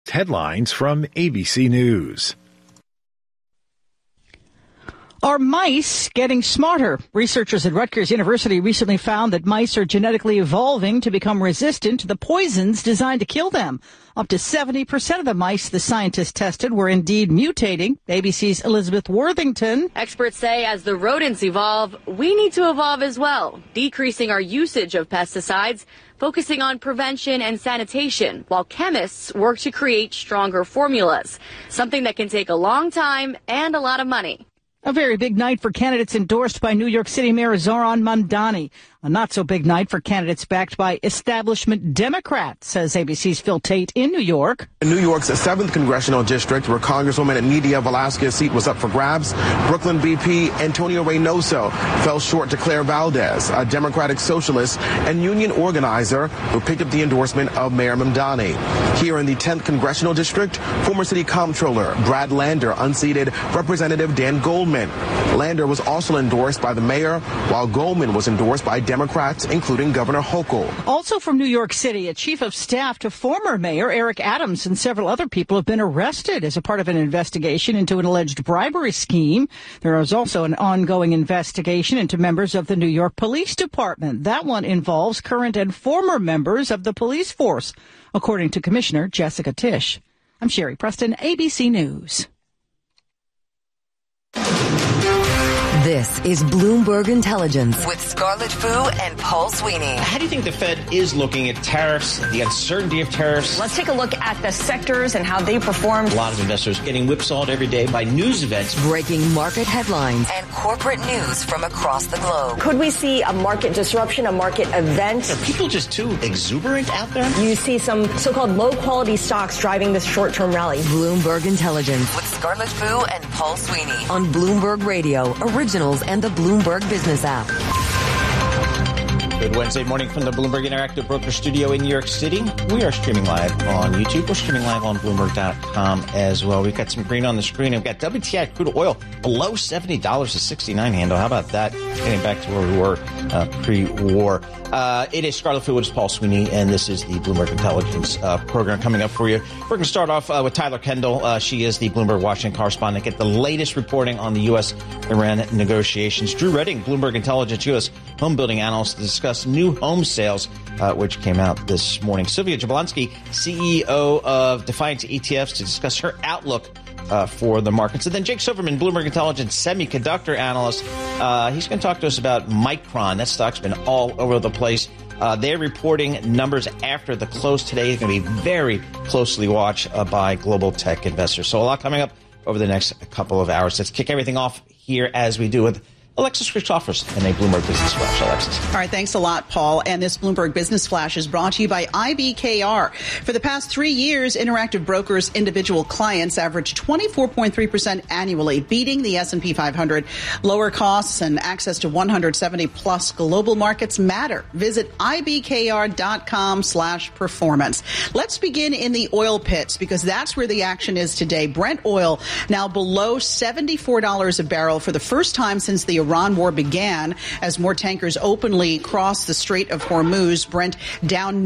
Headlines from ABC News. Are mice getting smarter? Researchers at Rutgers University recently found that mice are genetically evolving to become resistant to the poisons designed to kill them. Up to 70% of the mice the scientists tested were indeed mutating. ABC's Elizabeth Worthington. Experts say as the rodents evolve, we need to evolve as well, decreasing our usage of pesticides, focusing on prevention and sanitation, while chemists work to create stronger formulas, something that can take a long time and a lot of money. A very big night for candidates endorsed by New York City Mayor Zohran Mamdani. A not-so-big night for candidates backed by establishment Democrats, says ABC's Phil Tate in New York. In New York's 7th Congressional District, where Congresswoman Nydia Velázquez's seat was up for grabs, Brooklyn VP Antonio Reynoso fell short to Claire Valdez, a Democratic socialist and union organizer who picked up the endorsement of Mayor Mamdani. Here in the 10th Congressional District, former City Comptroller Brad Lander unseated Representative Dan Goldman. Lander was also endorsed by the mayor, while Goldman was endorsed by Democrats, including Governor Hochul. Also from New York City, a chief of staff to former Mayor Eric Adams and several other people have been arrested as a part of an investigation into an alleged bribery scheme. There is also an ongoing investigation into members of the New York Police Department. That one involves current and former members of the police force, according to Commissioner Jessica Tisch. I'm Sherry Preston, ABC News. This is Bloomberg Intelligence with Scarlett Fu and Paul Sweeney. How do you think the Fed is looking at tariffs, the uncertainty of tariffs? Let's take a look at the sectors and how they performed. A lot of investors getting whipsawed every day by news events. Breaking market headlines and corporate news from across the globe. Could we see a market disruption, a market event? Are people just too exuberant out there? You see some so-called low-quality stocks driving this short-term rally. Bloomberg Intelligence with Scarlett Fu and Paul Sweeney on Bloomberg Radio, Originals and the Bloomberg Business app. Good Wednesday morning from the Bloomberg Interactive Broker Studio in New York City. We are streaming live on YouTube. We're streaming live on Bloomberg.com as well. We've got some green on the screen. We've got WTI crude oil below $70 to 69 handle. How about that? Getting back to where we were pre-war. It is Scarlett Fu, it's Paul Sweeney, and this is the Bloomberg Intelligence program coming up for you. We're going to start off with Tyler Kendall. She is the Bloomberg Washington correspondent. Get the latest reporting on the U.S.-Iran negotiations. Drew Redding, Bloomberg Intelligence U.S. home building analyst, to discuss new home sales, which came out this morning. Sylvia Jablonski, CEO of Defiance ETFs, to discuss her outlook for the markets. And then Jake Silverman, Bloomberg Intelligence semiconductor analyst. He's going to talk to us about Micron. That stock's been all over the place. They're reporting numbers after the close today. It's going to be very closely watched by global tech investors. So a lot coming up over the next couple of hours. Let's kick everything off here as we do with Alexis Christophers and a Bloomberg Business Flash. Alexis. All right, thanks a lot, Paul. And this Bloomberg Business Flash is brought to you by IBKR. For the past 3 years, Interactive Brokers' individual clients averaged 24.3% annually, beating the S&P 500. Lower costs and access to 170-plus global markets matter. Visit ibkr.com/performance. Let's begin in the oil pits, because that's where the action is today. Brent oil now below $74 a barrel for the first time since the Iran war began, as more tankers openly cross the Strait of Hormuz. Brent down